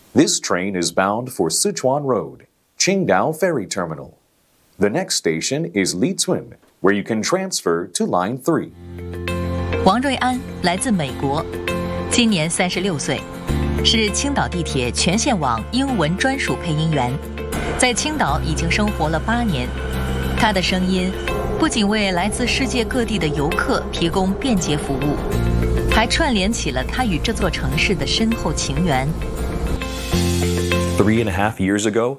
This train is bound for Sichuan Road, Qingdao Ferry Terminal. The next station is Lichun, where you can transfer to Line 3. 王瑞安来自美国，今年36岁，是青岛地铁全线网英文专属配音员，在青岛已经生活了8年。他的声音不仅为来自世界各地的游客提供便捷服务，还串联起了他与这座城市的深厚情缘。 3.5 years ago,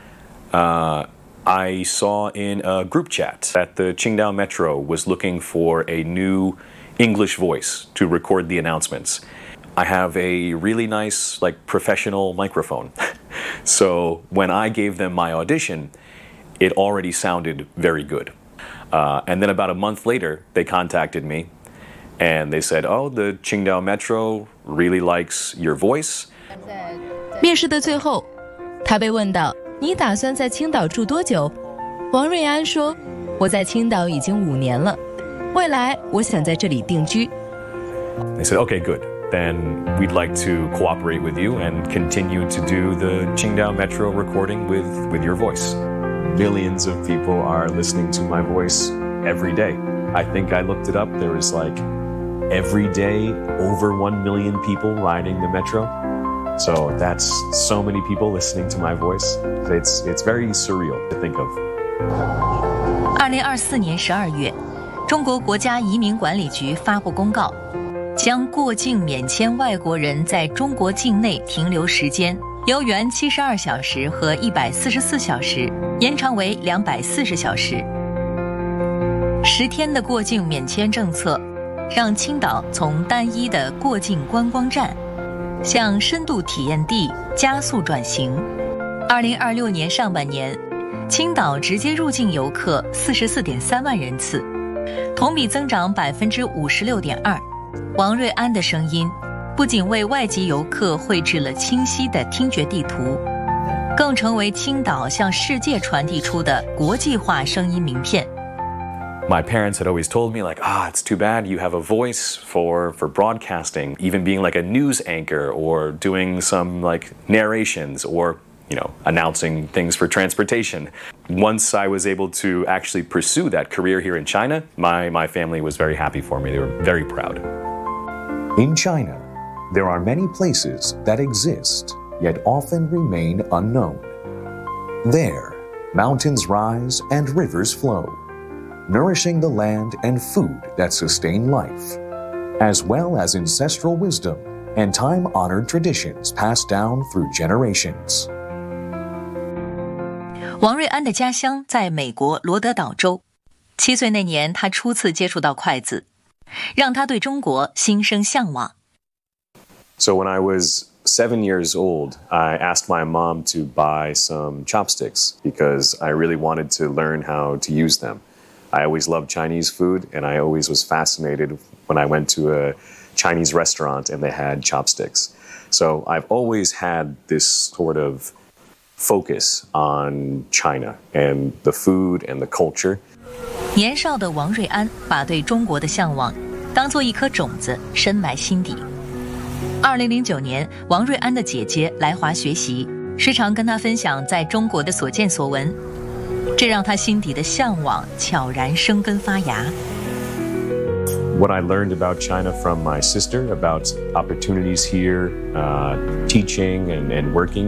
I saw in a group chat that the Qingdao Metro was looking for a new English voice to record the announcements. I have a really nice, professional microphone. So when I gave them my audition, it already sounded very good. And then about a month later, they contacted me and they said, oh, the Qingdao Metro really likes your voice. 面试的最后，他被问到你打算在青岛住多久？王瑞安说，我在青岛已经5年了，未来我想在这里定居。 They said, okay, good. Then we'd like to cooperate with you and continue to do the Qingdao Metro recording with your voice. Millions of people are listening to my voice every day. I think I looked it up. There was every day over 1 million people riding the metro. So that's so many people listening to my voice. It's very surreal to think of. 2024年12月，中国国家移民管理局发布公告，将过境免签外国人在中国境内停留时间由原72小时和144小时延长为240小时。10天的过境免签政策，让青岛从单一的过境观光站向深度体验地加速转型。2026年上半年，青岛直接入境游客44.3万人次，同比增长56.2%。王瑞安的声音不仅为外籍游客绘制了清晰的听觉地图，更成为青岛向世界传递出的国际化声音名片。 My parents had always told me it's too bad you have a voice for broadcasting, even being a news anchor or doing some narrations or, announcing things for transportation. Once I was able to actually pursue that career here in China, my family was very happy for me. They were very proud. In China, there are many places that exist, yet often remain unknown. There, mountains rise and rivers flow, nourishing the land and food that sustain life, as well as ancestral wisdom and time-honored traditions passed down through generations. 王瑞安的家乡在美国罗德岛州，7岁那年他初次接触到筷子，让他对中国心生向往。 So when I was 7 years old, I asked my mom to buy some chopsticks because I really wanted to learn how to use them. I always loved Chinese food, and I always was fascinated when I went to a Chinese restaurant and they had chopsticks. So I've always had this sort of focus on China and the food and the culture. 年少的王瑞安把对中国的向往当作一颗种子深埋心底。2009年，王瑞安的姐姐来华学习，时常跟他分享在中国的所见所闻，这让他心底的向往悄然生根发芽。 What I learned about China from my sister, about opportunities here, teaching and working